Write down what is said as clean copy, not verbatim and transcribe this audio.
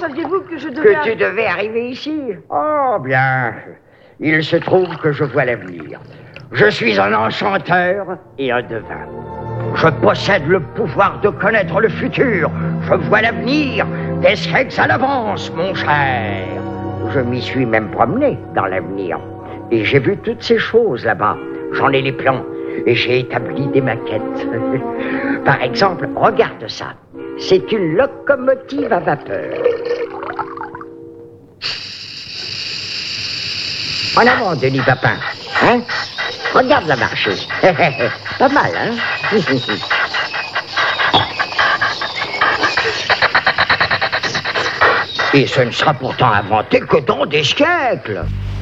saviez-vous que je devais... Que tu devais arriver ici? Oh, bien. Il se trouve que je vois l'avenir. Je suis un enchanteur et un devin. Je possède le pouvoir de connaître le futur. Je vois l'avenir des siècles à l'avance, mon cher. Je m'y suis même promené dans l'avenir. Et j'ai vu toutes ces choses là-bas. J'en ai les plans. Et j'ai établi des maquettes. Par exemple, regarde ça. C'est une locomotive à vapeur. En avant, Denis Papin. Hein? Regarde-la marcher. Pas mal, hein? Et ce ne sera pourtant inventé que dans des siècles.